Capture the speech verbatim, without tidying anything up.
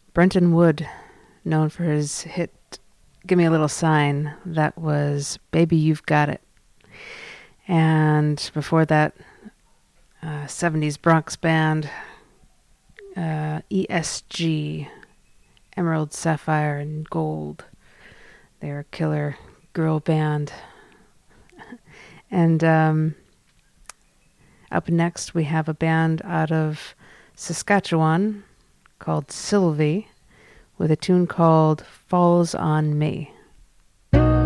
Brenton Wood, known for his hit Give Me a Little Sign. That was Baby You've Got It. And before that, uh, seventies Bronx band, uh, E S G, Emerald, Sapphire, and Gold. They're a killer girl band. And um, up next, we have a band out of Saskatchewan called Sylvie with a tune called Falls on Me.